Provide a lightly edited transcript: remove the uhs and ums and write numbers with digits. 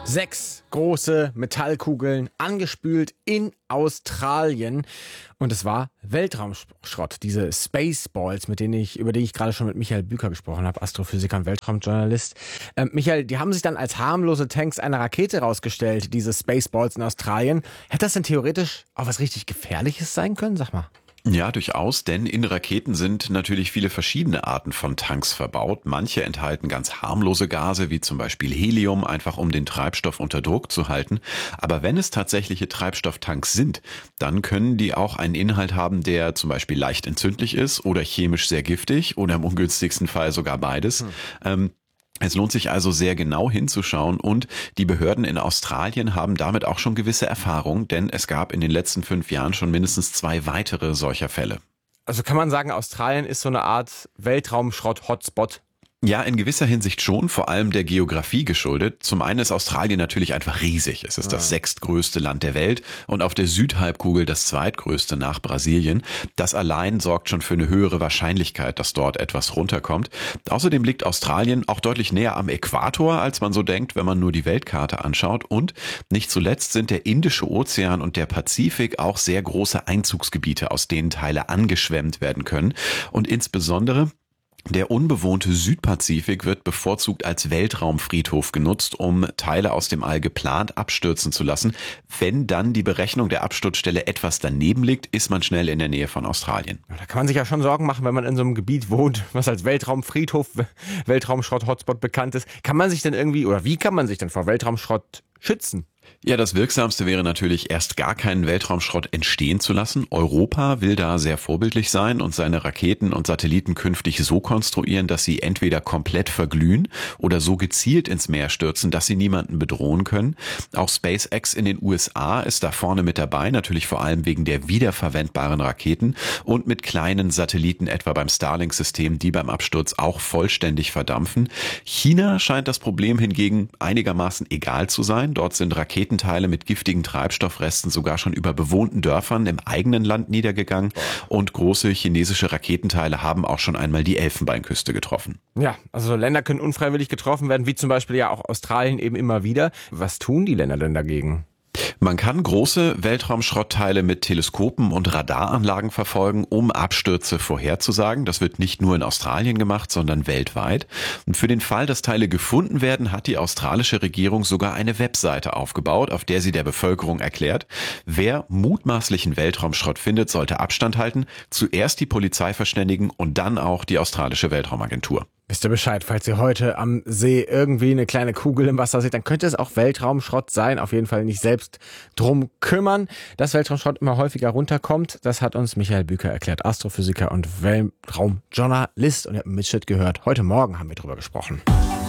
6 große Metallkugeln angespült in Australien. Und es war Weltraumschrott, diese Spaceballs, über die ich gerade schon mit Michael Büker gesprochen habe, Astrophysiker und Weltraumjournalist. Michael, die haben sich dann als harmlose Tanks einer Rakete rausgestellt, diese Spaceballs in Australien. Hätte das denn theoretisch auch was richtig Gefährliches sein können? Sag mal. Ja, durchaus, denn in Raketen sind natürlich viele verschiedene Arten von Tanks verbaut. Manche enthalten ganz harmlose Gase, wie zum Beispiel Helium, einfach um den Treibstoff unter Druck zu halten. Aber wenn es tatsächliche Treibstofftanks sind, dann können die auch einen Inhalt haben, der zum Beispiel leicht entzündlich ist oder chemisch sehr giftig oder im ungünstigsten Fall sogar beides. Es lohnt sich also sehr genau hinzuschauen und die Behörden in Australien haben damit auch schon gewisse Erfahrung, denn es gab in den letzten 5 Jahren schon mindestens 2 weitere solcher Fälle. Also kann man sagen, Australien ist so eine Art Weltraumschrott-Hotspot. Ja, in gewisser Hinsicht schon, vor allem der Geografie geschuldet. Zum einen ist Australien natürlich einfach riesig. Es ist das 6. Land der Welt und auf der Südhalbkugel das zweitgrößte nach Brasilien. Das allein sorgt schon für eine höhere Wahrscheinlichkeit, dass dort etwas runterkommt. Außerdem liegt Australien auch deutlich näher am Äquator, als man so denkt, wenn man nur die Weltkarte anschaut. Und nicht zuletzt sind der Indische Ozean und der Pazifik auch sehr große Einzugsgebiete, aus denen Teile angeschwemmt werden können. Und insbesondere der unbewohnte Südpazifik wird bevorzugt als Weltraumfriedhof genutzt, um Teile aus dem All geplant abstürzen zu lassen. Wenn dann die Berechnung der Absturzstelle etwas daneben liegt, ist man schnell in der Nähe von Australien. Ja, da kann man sich ja schon Sorgen machen, wenn man in so einem Gebiet wohnt, was als Weltraumfriedhof, Weltraumschrott-Hotspot bekannt ist. Kann man sich denn irgendwie, oder wie kann man sich denn vor Weltraumschrott schützen? Ja, das Wirksamste wäre natürlich, erst gar keinen Weltraumschrott entstehen zu lassen. Europa will da sehr vorbildlich sein und seine Raketen und Satelliten künftig so konstruieren, dass sie entweder komplett verglühen oder so gezielt ins Meer stürzen, dass sie niemanden bedrohen können. Auch SpaceX in den USA ist da vorne mit dabei, natürlich vor allem wegen der wiederverwendbaren Raketen und mit kleinen Satelliten, etwa beim Starlink-System, die beim Absturz auch vollständig verdampfen. China scheint das Problem hingegen einigermaßen egal zu sein. Dort sind Raketenteile mit giftigen Treibstoffresten sogar schon über bewohnten Dörfern im eigenen Land niedergegangen und große chinesische Raketenteile haben auch schon einmal die Elfenbeinküste getroffen. Ja, also Länder können unfreiwillig getroffen werden, wie zum Beispiel ja auch Australien eben immer wieder. Was tun die Länder denn dagegen? Man kann große Weltraumschrottteile mit Teleskopen und Radaranlagen verfolgen, um Abstürze vorherzusagen. Das wird nicht nur in Australien gemacht, sondern weltweit. Und für den Fall, dass Teile gefunden werden, hat die australische Regierung sogar eine Webseite aufgebaut, auf der sie der Bevölkerung erklärt, wer mutmaßlichen Weltraumschrott findet, sollte Abstand halten, zuerst die Polizei verständigen und dann auch die australische Weltraumagentur. Wisst ihr Bescheid, falls ihr heute am See irgendwie eine kleine Kugel im Wasser seht, dann könnte es auch Weltraumschrott sein. Auf jeden Fall nicht selbst drum kümmern, dass Weltraumschrott immer häufiger runterkommt. Das hat uns Michael Büker erklärt, Astrophysiker und Weltraumjournalist. Und ihr habt einen Mitschnitt gehört. Heute Morgen haben wir drüber gesprochen.